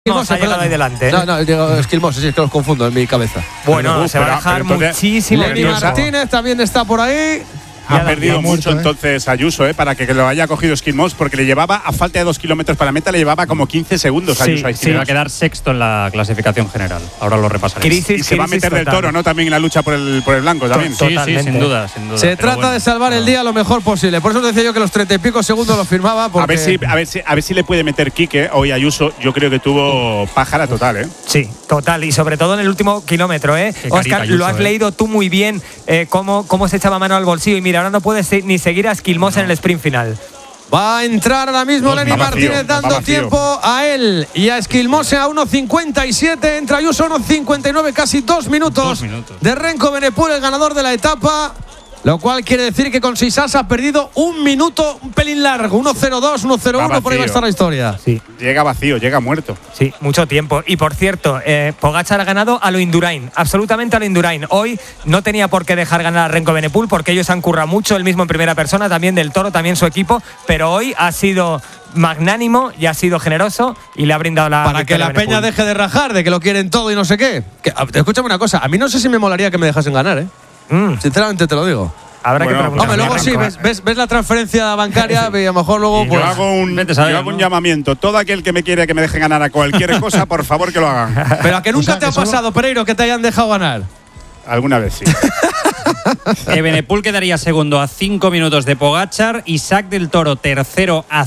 Ha llegado ahí delante. No, digo Esquilmos, sí, es que los confundo en mi cabeza. Bueno, se va a dejar muchísimo. Lenny Martínez también está por ahí. Ha perdido mucho entonces Ayuso, para que lo haya cogido Esquilmos, porque le llevaba, a falta de 2 kilómetros para la meta, le llevaba como 15 segundos a Ayuso. Sí, va a quedar sexto en la clasificación general. Ahora lo repasaré. Y se va a meter del Toro, ¿no? También en la lucha por el blanco también. Sí, sin duda. Se trata de salvar el día lo mejor posible. Por eso decía yo que los 30 y pico segundos los firmaba. Porque… A ver si le puede meter Quique hoy Ayuso. Yo creo que tuvo pájara total, Sí, total. Y sobre todo en el último kilómetro, Óscar, lo has leído tú muy bien, cómo se echaba mano al bolsillo. Y mira, ahora no puedes ni seguir a Esquilmos en el sprint final. Va a entrar ahora mismo Lenny Martínez dando tiempo a él y a Esquilmos a 1.57. Entra Ayuso a 1.59, casi 2 minutos de Remco Evenepoel, el ganador de la etapa. Lo cual quiere decir que con Sisas ha perdido un minuto, un pelín largo. 1.02, 1.01, por ahí va a estar la historia. Sí. Llega vacío, llega muerto. Sí, mucho tiempo. Y por cierto, Pogačar ha ganado a lo Indurain, absolutamente a lo Indurain. Hoy no tenía por qué dejar ganar a Remco Evenepoel porque ellos han currado mucho, él mismo en primera persona, también del Toro, también su equipo. Pero hoy ha sido magnánimo y ha sido generoso y le ha brindado la… Para que la peña deje de rajar, de que lo quieren todo y no sé qué. Escúchame una cosa, a mí no sé si me molaría que me dejasen ganar, sinceramente te lo digo. Habrá que preguntar. Hombre, luego sí, ves la transferencia bancaria y a lo mejor luego… Yo hago un llamamiento. Todo aquel que me quiere que me deje ganar a cualquier cosa, por favor que lo hagan. Pero a que nunca te ha pasado, Pereiro, que te hayan dejado ganar. Alguna vez sí. Evenepoel quedaría segundo a 5 minutos de Pogačar. Isaac del Toro tercero a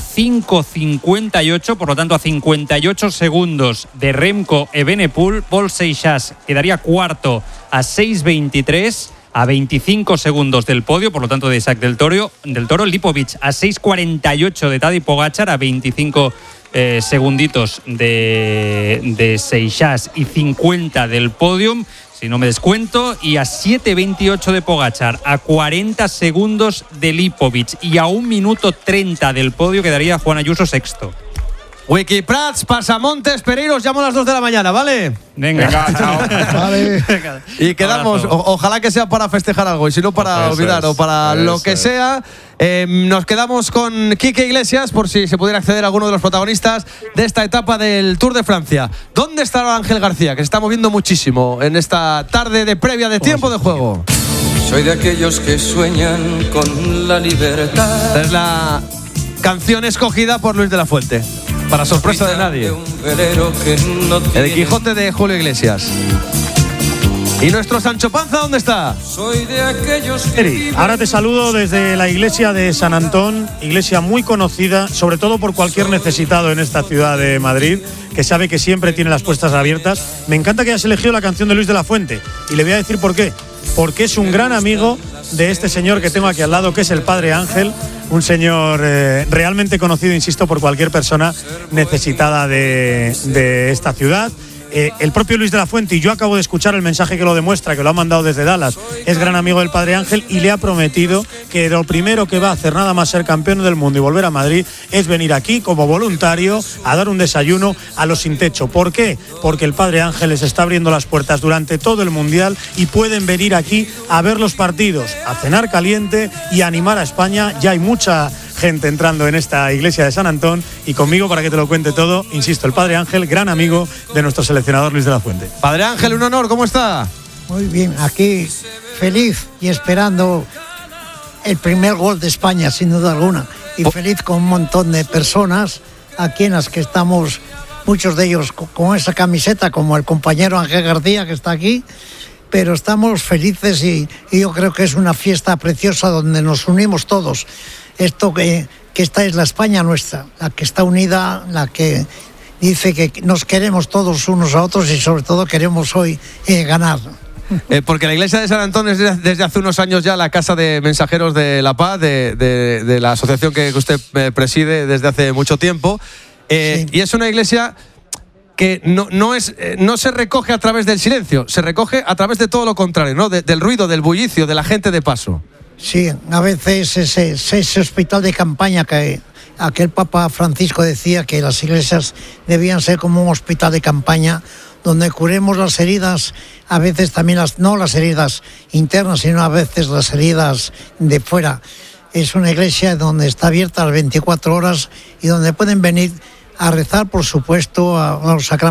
5.58, por lo tanto a 58 segundos de Remco Evenepoel. Paul Seixas quedaría cuarto a 6.23, a 25 segundos del podio, por lo tanto de Isaac del Toro. Lipovic a 6.48 de Tadej Pogačar, a 25 segunditos de Seixas y 50 del podium, si no me descuento, y a 7.28 de Pogačar, a 40 segundos de Lipovic y a 1 minuto 30 del podio quedaría Juan Ayuso sexto. Wikiprats, Pasamontes, Pereiro, os llamo a las 2 de la mañana, ¿vale? Venga, chao. Vale. Y quedamos, ojalá que sea para festejar algo, y si no para olvidar o para lo que sea. Nos quedamos con Quique Iglesias por si se pudiera acceder a alguno de los protagonistas de esta etapa del Tour de Francia. ¿Dónde estará Ángel García, que se está moviendo muchísimo en esta tarde de previa de tiempo de juego? Soy de aquellos que sueñan con la libertad. Es la canción escogida por Luis de la Fuente, para sorpresa de nadie. El Quijote de Julio Iglesias. ¿Y nuestro Sancho Panza dónde está? Soy de aquellos que… Ahora te saludo desde la iglesia de San Antón, iglesia muy conocida, sobre todo por cualquier necesitado en esta ciudad de Madrid, que sabe que siempre tiene las puertas abiertas. Me encanta que hayas elegido la canción de Luis de la Fuente, y le voy a decir por qué. Porque es un gran amigo de este señor que tengo aquí al lado, que es el Padre Ángel, un señor realmente conocido, insisto, por cualquier persona necesitada de esta ciudad. El propio Luis de la Fuente, y yo acabo de escuchar el mensaje que lo demuestra, que lo ha mandado desde Dallas, es gran amigo del Padre Ángel y le ha prometido que lo primero que va a hacer, nada más ser campeón del mundo y volver a Madrid, es venir aquí como voluntario a dar un desayuno a los sin techo. ¿Por qué? Porque el Padre Ángel les está abriendo las puertas durante todo el Mundial y pueden venir aquí a ver los partidos, a cenar caliente y a animar a España. Ya hay mucha gente entrando en esta iglesia de San Antón, y conmigo, para que te lo cuente todo, insisto, el Padre Ángel, gran amigo de nuestro seleccionador Luis de la Fuente. Padre Ángel, un honor, ¿cómo está? Muy bien, aquí feliz y esperando el primer gol de España, sin duda alguna, y feliz con un montón de personas aquí en las que estamos, muchos de ellos con esa camiseta, como el compañero Ángel García que está aquí, pero estamos felices y yo creo que es una fiesta preciosa donde nos unimos todos. Esto que esta es la España nuestra, la que está unida, la que dice que nos queremos todos unos a otros y sobre todo queremos hoy ganar. Porque la iglesia de San Antón es desde hace unos años ya la casa de mensajeros de la paz, de la asociación que usted preside desde hace mucho tiempo. Sí. Y es una iglesia que no se recoge a través del silencio, se recoge a través de todo lo contrario, ¿no? Del ruido, del bullicio, de la gente de paso. Sí, a veces ese hospital de campaña que aquel Papa Francisco decía que las iglesias debían ser como un hospital de campaña donde curemos las heridas, a veces también no las heridas internas, sino a veces las heridas de fuera. Es una iglesia donde está abierta las 24 horas y donde pueden venir a rezar, por supuesto, a los sacramentos.